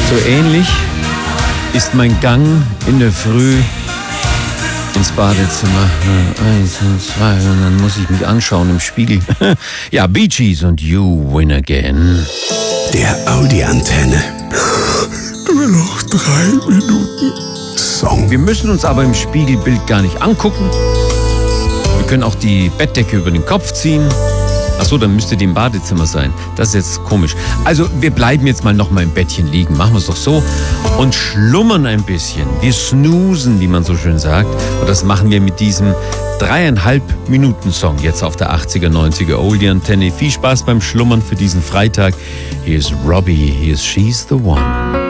So ähnlich ist mein Gang in der Früh ins Badezimmer. 1 und 2 und dann muss ich mich anschauen im Spiegel. Ja, Bee Gees und You Win Again. Der Audi-Antenne. Nur noch 3 Minuten Song. Wir müssen uns aber im Spiegelbild gar nicht angucken. Wir können auch die Bettdecke über den Kopf ziehen. Achso, dann müsste die im Badezimmer sein. Das ist jetzt komisch. Also wir bleiben jetzt mal im Bettchen liegen. Machen wir es doch so. Und schlummern ein bisschen. Wir snoosen, wie man so schön sagt. Und das machen wir mit diesem 3,5 Minuten Song. Jetzt auf der 80er, 90er Oldie Antenne. Viel Spaß beim Schlummern für diesen Freitag. Hier ist Robbie. Hier ist She's the One.